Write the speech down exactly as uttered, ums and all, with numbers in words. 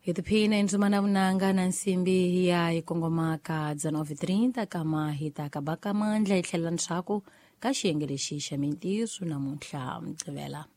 Hitiphina inzumana vunanga na nsimbi ya ikongomaka dezenove e trinta kama hita kabaka mandla itlhelela ntshaku ka xiyenge lexi xa mintiso namuntlha mgqivela.